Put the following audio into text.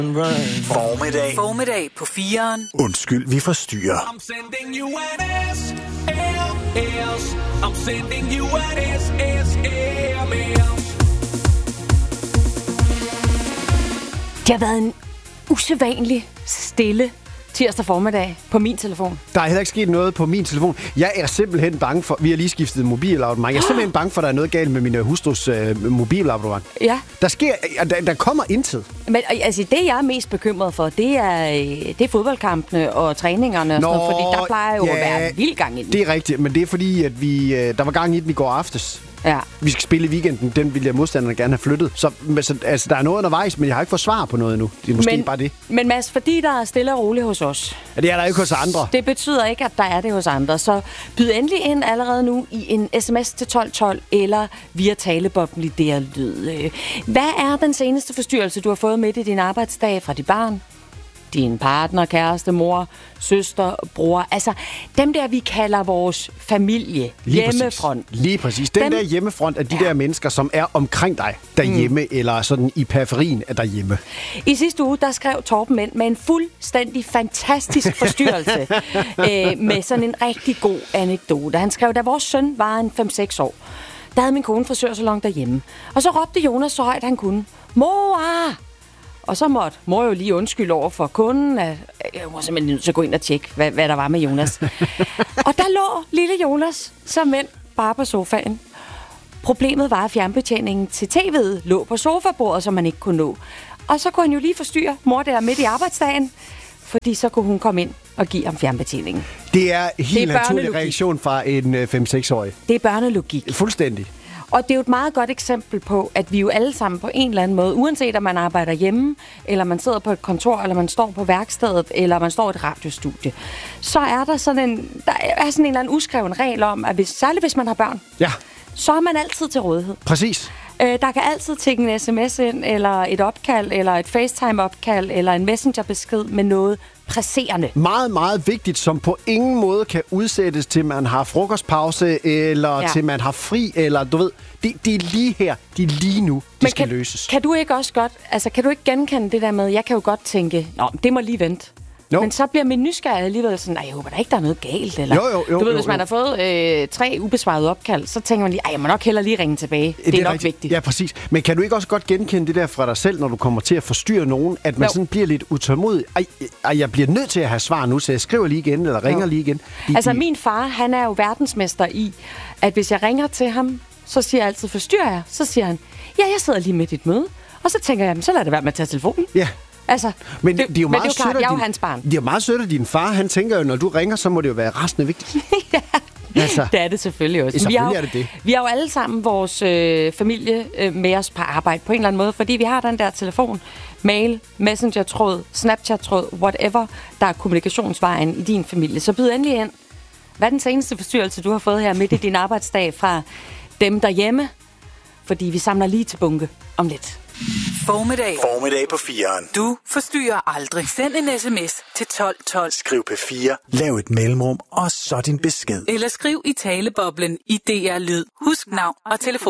Formiddag på 4'eren. Undskyld, vi forstyrrer. I'm sending you an SLS. I'm sending you an SSMS. Det har været en usædvanlig stille tirsdag formiddag på min telefon. Der er heller ikke sket noget på min telefon. Jeg er simpelthen bange for... Vi har lige skiftet mobilabonnement. Jeg er simpelthen bange for, at der er noget galt med min hustrus mobilabonnement. Ja. Der kommer intet. Men altså, det jeg er mest bekymret for, det er fodboldkampene og træningerne og sådan noget, fordi der plejer jo at være vild gang i den. Det er rigtigt, men det er fordi, at der var gang i den i går aftes. Ja. Vi skal spille i weekenden. Den ville jeg modstanderne gerne have flyttet. Så altså, der er noget undervejs, men jeg har ikke fået svar på noget endnu. Det er måske bare det. Men Mads, fordi der er stille og roligt hos os. Ja, det er der ikke hos andre. Det betyder ikke, at der er det hos andre. Så byd endelig ind allerede nu i en sms til 1212 eller via taleboblen i DR Lyd. Hvad er den seneste forstyrrelse, du har fået med i din arbejdsdag fra dit barn? Din partner, kæreste, mor, søster, bror. Altså, dem der, vi kalder vores familie. Hjemmefront. Lige præcis. Den der hjemmefront er de der mennesker, som er omkring dig derhjemme, eller sådan i periferien af derhjemme. I sidste uge, der skrev Torben ind med en fuldstændig fantastisk forstyrrelse. Med sådan en rigtig god anekdote. Han skrev, da vores søn var en 5-6 år, der havde min kone frisørsalon derhjemme. Og så råbte Jonas så højt, han kunne. Mor! Og så måtte mor jo lige undskylde over for kunden, at jeg var simpelthen nødt til at gå ind og tjekke, hvad der var med Jonas. Og der lå lille Jonas som mænd bare på sofaen. Problemet var, at fjernbetjeningen til tv'et lå på sofabordet, som man ikke kunne nå. Og så kunne han jo lige forstyrre mor der midt i arbejdsdagen, fordi så kunne hun komme ind og give ham fjernbetjeningen. Det er helt naturlig reaktion fra en 5-6-årig. Det er børnelogik. Fuldstændig. Og det er jo et meget godt eksempel på, at vi jo alle sammen på en eller anden måde, uanset om man arbejder hjemme, eller man sidder på et kontor, eller man står på værkstedet, eller man står i et radiostudie, så er der sådan en eller anden uskreven regel om, at særligt hvis man har børn, så er man altid til rådighed. Præcis. Der kan altid tække en sms ind, eller et opkald, eller et FaceTime-opkald, eller en Messenger-besked med noget presserende. Meget, meget vigtigt, som på ingen måde kan udsættes til, man har frokostpause, eller til, man har fri, eller du ved, det er lige her, det er lige nu, det skal løses. Kan du ikke også godt, altså kan du ikke genkende det der med, jeg kan jo godt tænke, det må lige vente. No. Men så bliver min nysgerrighed alligevel sådan, jeg håber da ikke, der er noget galt. Eller, du ved, hvis man har fået 3 ubesvarede opkald, så tænker man lige, jeg må nok hellere lige ringe tilbage. Det er nok rigtigt. Vigtigt. Ja, præcis. Men kan du ikke også godt genkende det der fra dig selv, når du kommer til at forstyrre nogen, at man sådan bliver lidt utålmodig? Jeg bliver nødt til at have svar nu, så jeg skriver lige igen, eller ringer lige igen. Min far, han er jo verdensmester i, at hvis jeg ringer til ham, så siger jeg altid, forstyrrer jeg? Så siger han, jeg sidder lige midt i et møde. Og så tænker jeg, så lad det være med at tage telefonen. Ja. Altså, men det er jo meget sødt, jeg er jo hans barn. Det er jo meget sødt af din far. Han tænker jo, når du ringer, så må det jo være resten af vigtigt. Altså, det er det selvfølgelig også. Vi har jo alle sammen vores familie med os på arbejde på en eller anden måde, fordi vi har den der telefon, mail, messenger-tråd, Snapchat-tråd, whatever, der er kommunikationsvejen i din familie. Så byd endelig ind. Hvad er den seneste forstyrrelse, du har fået her midt i din arbejdsdag fra dem derhjemme? Fordi vi samler lige til bunke om lidt. Formiddag på 4'eren. Du forstyrrer aldrig. Send en sms til 1212. Skriv P4, lav et mellemrum, og så din besked. Eller skriv i taleboblen i DR Lyd. Husk navn og telefon.